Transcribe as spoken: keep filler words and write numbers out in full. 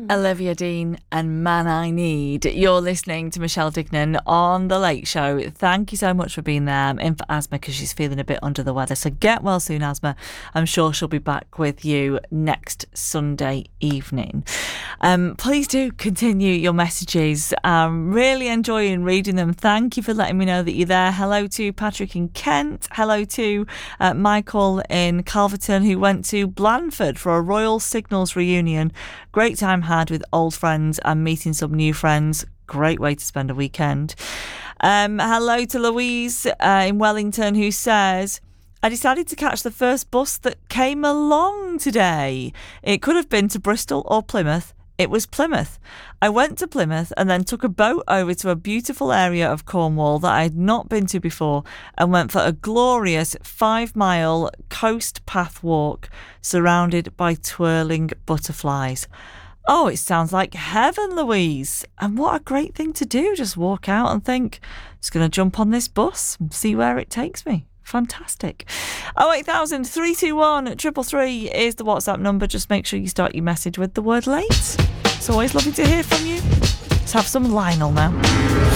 Olivia Dean and Man I Need. You're listening to Michelle Dignan on The Late Show. Thank you so much for being there. I'm in for Asma because she's feeling a bit under the weather. So get well soon, Asma. I'm sure she'll be back with you next Sunday evening. Um, please do continue your messages. I'm really enjoying reading them. Thank you for letting me know that you're there. Hello to Patrick in Kent. Hello to uh, Michael in Calverton, who went to Blandford for a Royal Signals reunion. Great time had with old friends and meeting some new friends. Great way to spend a weekend. Um, hello to Louise uh, in Wellington, who says, I decided to catch the first bus that came along today. It could have been to Bristol or Plymouth. It was Plymouth. I went to Plymouth and then took a boat over to a beautiful area of Cornwall that I had not been to before and went for a glorious five-mile coast path walk surrounded by twirling butterflies. Oh, it sounds like heaven, Louise. And what a great thing to do. Just walk out and think, just going to jump on this bus and see where it takes me. Fantastic. oh eight thousand, three two one, three three three is the WhatsApp number. Just make sure you start your message with the word late. It's always lovely to hear from you. Let's have some Lionel now.